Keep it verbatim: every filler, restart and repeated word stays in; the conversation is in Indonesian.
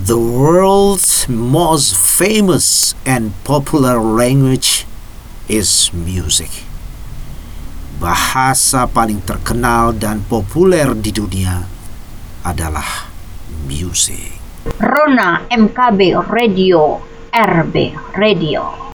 The world's most famous and popular language is music. Bahasa paling terkenal dan populer di dunia adalah musik. Rona M K B Radio, R B Radio.